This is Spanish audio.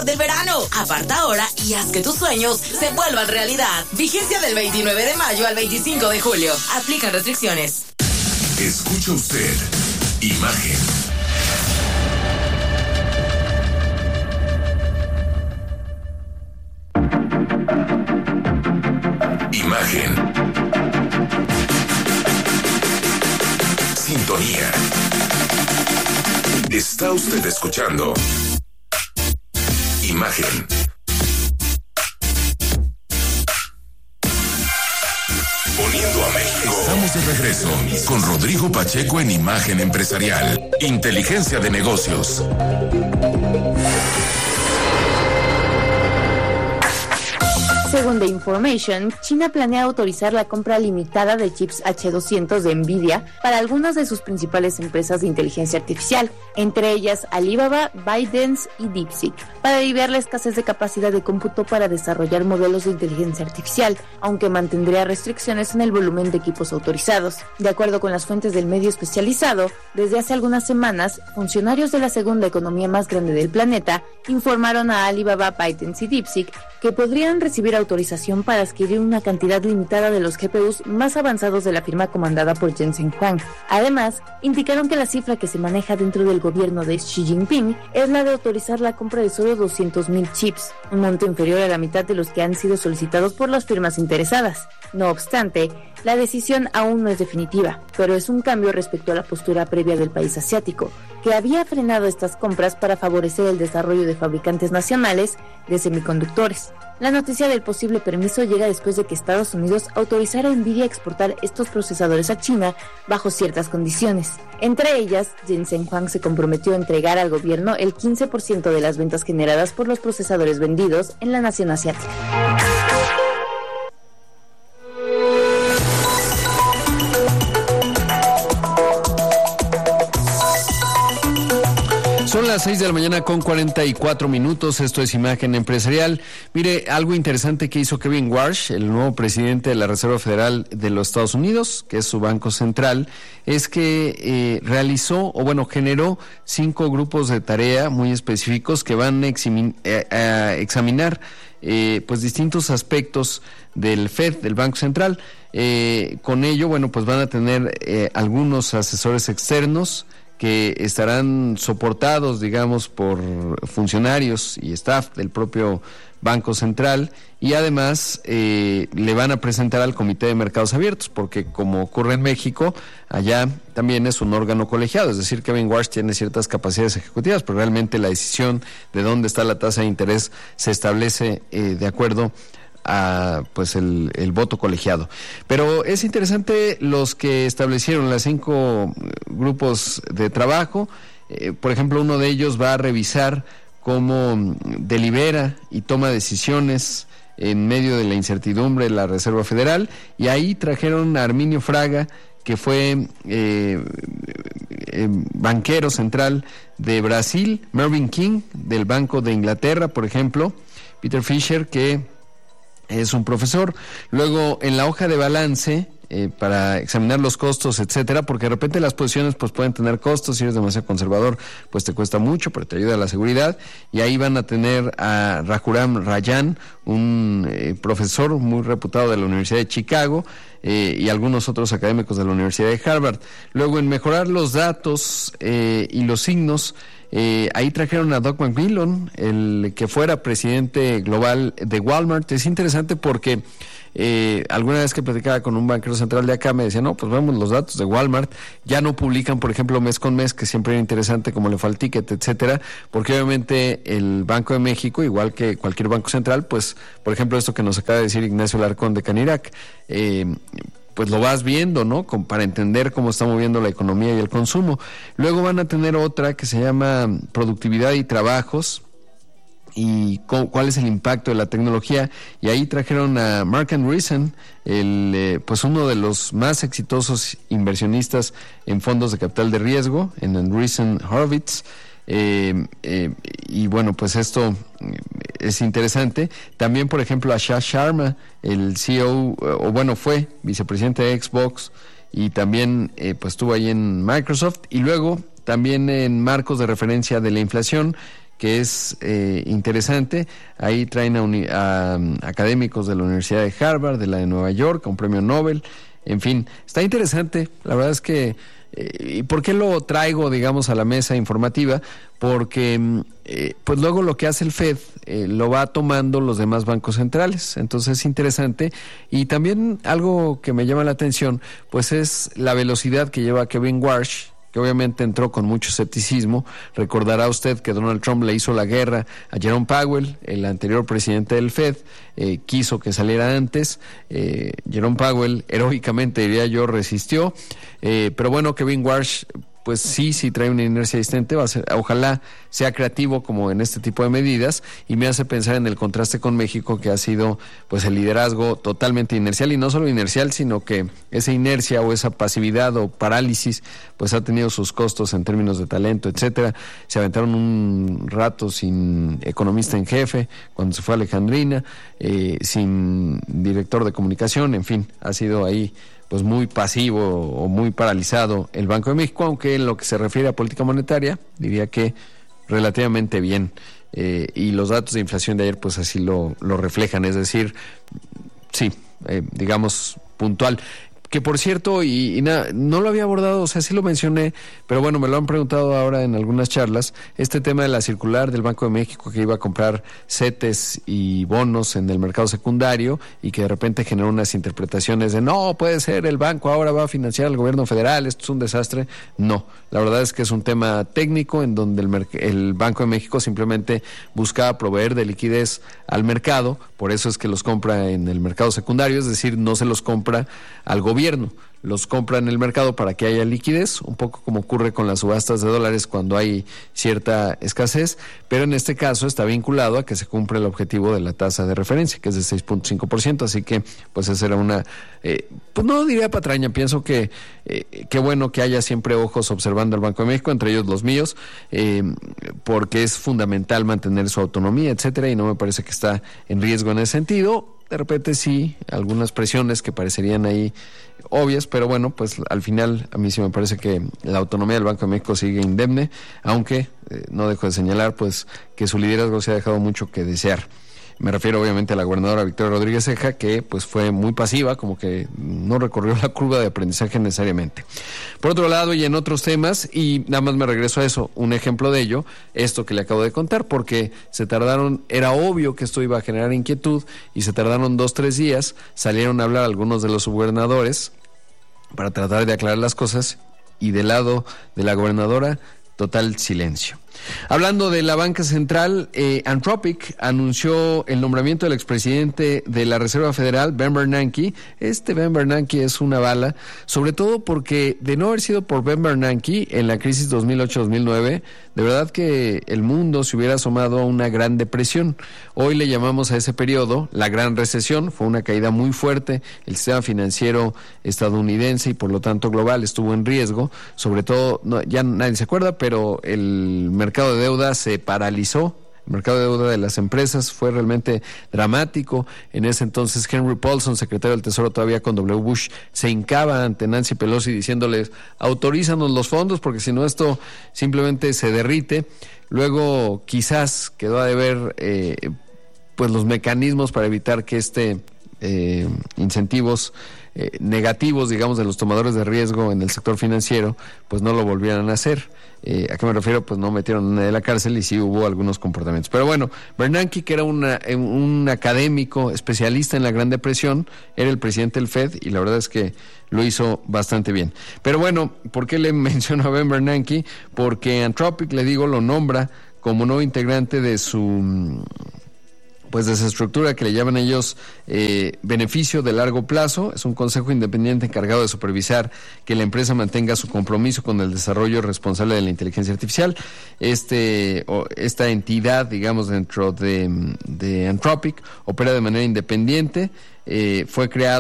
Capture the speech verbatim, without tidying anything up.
del verano. Aparta ahora y haz que tus sueños se vuelvan realidad. Vigencia del veintinueve de mayo al veinticinco de julio. Aplican restricciones. Escucha usted Imagen. Imagen. Sintonía. Está usted escuchando Imagen. Poniendo a México. Estamos de regreso con Rodrigo Pacheco en Imagen Empresarial. Inteligencia de negocios. Según The Information, China planea autorizar la compra limitada de chips H doscientos de Nvidia para algunas de sus principales empresas de inteligencia artificial, entre ellas Alibaba, ByteDance y DeepSeek, para aliviar la escasez de capacidad de cómputo para desarrollar modelos de inteligencia artificial, aunque mantendría restricciones en el volumen de equipos autorizados. De acuerdo con las fuentes del medio especializado, desde hace algunas semanas, funcionarios de la segunda economía más grande del planeta informaron a Alibaba, ByteDance y DeepSeek que podrían recibir autorización para adquirir una cantidad limitada de los G P Us más avanzados de la firma comandada por Jensen Huang. Además, indicaron que la cifra que se maneja dentro del gobierno de Xi Jinping es la de autorizar la compra de solo doscientos mil chips, un monto inferior a la mitad de los que han sido solicitados por las firmas interesadas. No obstante, la decisión aún no es definitiva, pero es un cambio respecto a la postura previa del país asiático, que había frenado estas compras para favorecer el desarrollo de fabricantes nacionales de semiconductores. La noticia del posible permiso llega después de que Estados Unidos autorizara a Nvidia a exportar estos procesadores a China bajo ciertas condiciones. Entre ellas, Jensen Huang se comprometió a entregar al gobierno el quince por ciento de las ventas generadas por los procesadores vendidos en la nación asiática. Son las seis de la mañana con cuarenta y cuatro minutos, esto es Imagen Empresarial. Mire, algo interesante que hizo Kevin Warsh, el nuevo presidente de la Reserva Federal de los Estados Unidos, que es su banco central, es que eh, realizó, o bueno, generó cinco grupos de tarea muy específicos que van a, examin- eh, a examinar eh, pues distintos aspectos del Fed, del Banco Central. Eh, con ello, bueno, pues van a tener eh, algunos asesores externos que estarán soportados, digamos, por funcionarios y staff del propio Banco Central, y además eh, le van a presentar al Comité de Mercados Abiertos, porque como ocurre en México, allá también es un órgano colegiado, es decir, Kevin Warsh tiene ciertas capacidades ejecutivas, pero realmente la decisión de dónde está la tasa de interés se establece eh, de acuerdo a pues el, el voto colegiado. Pero es interesante los que establecieron las cinco grupos de trabajo. Eh, por ejemplo, uno de ellos va a revisar cómo delibera y toma decisiones en medio de la incertidumbre de la Reserva Federal, y ahí trajeron a Arminio Fraga, que fue eh, eh, banquero central de Brasil, Mervyn King del Banco de Inglaterra, por ejemplo, Peter Fisher, que es un profesor. Luego, en la hoja de balance, eh, para examinar los costos, etcétera, porque de repente las posiciones pues pueden tener costos, si eres demasiado conservador, pues te cuesta mucho, pero te ayuda a la seguridad, y ahí van a tener a Raghuram Rajan, un eh, profesor muy reputado de la Universidad de Chicago, eh, y algunos otros académicos de la Universidad de Harvard. Luego, en mejorar los datos eh, y los signos, Eh, ahí trajeron a Doug McMillon, el que fuera presidente global de Walmart. Es interesante porque eh, alguna vez que platicaba con un banquero central de acá me decía, no, pues vemos los datos de Walmart, ya no publican, por ejemplo, mes con mes, que siempre era interesante, como le fue al ticket, etcétera, porque obviamente el Banco de México, igual que cualquier banco central, pues, por ejemplo, esto que nos acaba de decir Ignacio Larcón de Canirac, eh, pues lo vas viendo, ¿no? Como para entender cómo está moviendo la economía y el consumo. Luego van a tener otra que se llama productividad y trabajos, y cu- cuál es el impacto de la tecnología, y ahí trajeron a Mark Andreessen, el eh, pues uno de los más exitosos inversionistas en fondos de capital de riesgo, en Andreessen Horowitz. Eh, eh, y bueno, pues esto es interesante. También, por ejemplo, a Shah Sharma, el C E O, o bueno, fue vicepresidente de Xbox, y también eh, pues estuvo ahí en Microsoft. Y luego también en marcos de referencia de la inflación, que es eh, interesante. Ahí traen a, uni- a um, académicos de la Universidad de Harvard, de la de Nueva York, a un premio Nobel. En fin, está interesante. La verdad es que Eh, ¿y por qué lo traigo, digamos, a la mesa informativa? Porque eh, pues luego lo que hace el Fed eh, lo va tomando los demás bancos centrales, entonces es interesante. Y también algo que me llama la atención, pues es la velocidad que lleva Kevin Warsh, que obviamente entró con mucho escepticismo. Recordará usted que Donald Trump le hizo la guerra a Jerome Powell, el anterior presidente del Fed, eh, quiso que saliera antes. eh, Jerome Powell, heroicamente diría yo, resistió, eh, pero bueno, Kevin Warsh pues sí, sí trae una inercia distinta, va a ser, ojalá sea creativo como en este tipo de medidas, y me hace pensar en el contraste con México, que ha sido pues el liderazgo totalmente inercial, y no solo inercial, sino que esa inercia o esa pasividad o parálisis pues ha tenido sus costos en términos de talento, etcétera. Se aventaron un rato sin economista en jefe cuando se fue a Alejandrina, eh, sin director de comunicación, en fin, ha sido ahí pues muy pasivo o muy paralizado el Banco de México, aunque en lo que se refiere a política monetaria, diría que relativamente bien. Eh, y los datos de inflación de ayer pues así lo, lo reflejan, es decir, sí, eh, digamos, puntual. Que por cierto, y, y nada, no lo había abordado, o sea, sí lo mencioné, pero bueno, me lo han preguntado ahora en algunas charlas, este tema de la circular del Banco de México que iba a comprar CETES y bonos en el mercado secundario y que de repente generó unas interpretaciones de no, puede ser, el banco ahora va a financiar al gobierno federal, esto es un desastre. No, la verdad es que es un tema técnico en donde el, merc- el Banco de México simplemente buscaba proveer de liquidez al mercado, por eso es que los compra en el mercado secundario, es decir, no se los compra al gobierno. Gobierno, los compra en el mercado para que haya liquidez, un poco como ocurre con las subastas de dólares cuando hay cierta escasez, pero en este caso está vinculado a que se cumpla el objetivo de la tasa de referencia, que es de seis punto cinco por ciento, así que pues esa era una, eh, pues no diría patraña, pienso que eh, qué bueno que haya siempre ojos observando al Banco de México, entre ellos los míos, eh, porque es fundamental mantener su autonomía, etcétera, y no me parece que está en riesgo en ese sentido. De repente sí, algunas presiones que parecerían ahí obvias, pero bueno, pues al final a mí sí me parece que la autonomía del Banco de México sigue indemne, aunque eh, no dejo de señalar pues que su liderazgo se ha dejado mucho que desear. Me refiero obviamente a la gobernadora Victoria Rodríguez Ceja, que pues fue muy pasiva, como que no recorrió la curva de aprendizaje necesariamente. Por otro lado, y en otros temas, y nada más me regreso a eso, un ejemplo de ello, esto que le acabo de contar, porque se tardaron, era obvio que esto iba a generar inquietud, y se tardaron dos, tres días, salieron a hablar algunos de los subgobernadores para tratar de aclarar las cosas, y del lado de la gobernadora, total silencio. Hablando de la banca central, eh, Anthropic anunció el nombramiento del expresidente de la Reserva Federal, Ben Bernanke. Este Ben Bernanke es una bala, sobre todo porque de no haber sido por Ben Bernanke en la crisis dos mil ocho dos mil nueve, de verdad que el mundo se hubiera asomado a una gran depresión. Hoy le llamamos a ese periodo la Gran Recesión, fue una caída muy fuerte, el sistema financiero estadounidense y por lo tanto global estuvo en riesgo, sobre todo, no, ya nadie se acuerda, pero el mercado mercado de deuda se paralizó, el mercado de deuda de las empresas fue realmente dramático. En ese entonces Henry Paulson, secretario del Tesoro todavía con W. Bush, se hincaba ante Nancy Pelosi diciéndoles, autorízanos los fondos porque si no esto simplemente se derrite. Luego quizás quedó a deber eh, pues los mecanismos para evitar que este eh, incentivos eh, negativos, digamos, de los tomadores de riesgo en el sector financiero, pues no lo volvieran a hacer. Eh, ¿A qué me refiero? Pues no metieron a nadie de la cárcel y sí hubo algunos comportamientos. Pero bueno, Bernanke, que era una, un académico especialista en la Gran Depresión, era el presidente del Fed y la verdad es que lo hizo bastante bien. Pero bueno, ¿por qué le menciono a Ben Bernanke? Porque Anthropic, le digo, lo nombra como nuevo integrante de su... pues de esa estructura que le llaman ellos eh, beneficio de largo plazo. Es un consejo independiente encargado de supervisar que la empresa mantenga su compromiso con el desarrollo responsable de la inteligencia artificial. Este o esta entidad, digamos, dentro de, de Anthropic, opera de manera independiente, eh, fue creado